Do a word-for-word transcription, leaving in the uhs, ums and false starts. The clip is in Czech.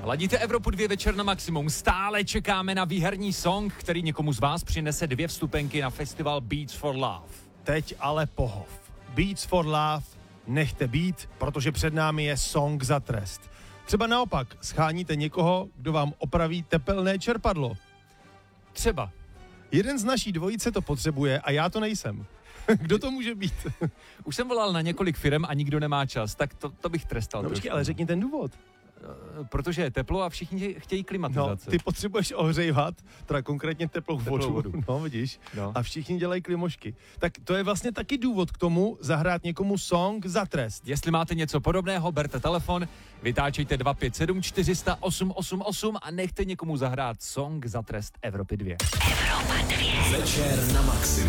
Ladíte Evropu dva večer na maximum. Stále čekáme na výherní song, který někomu z vás přinese dvě vstupenky na festival Beats for Love. Teď ale pohov. Beats for Love nechte být, protože před námi je song za trest. Třeba naopak scháníte někoho, kdo vám opraví tepelné čerpadlo. Třeba. Jeden z naší dvojice to potřebuje a já to nejsem. Kdo to může být? Už jsem volal na několik firem a nikdo nemá čas, tak to, to bych trestal. No počkej, ale řekni ten důvod. Protože je teplo a všichni chtějí klimatizaci. No, ty potřebuješ ohřejvat, teda konkrétně teplou, teplou vodu. vodu. No, vidíš? No. A všichni dělají klimošky. Tak to je vlastně taky důvod k tomu zahrát někomu song za trest. Jestli máte něco podobného, berte telefon, vytáčejte dva pět sedm čtyři sta osm osm osm a nechte někomu zahrát song za trest Evropy dva. Evropa dva. Večer na maximum.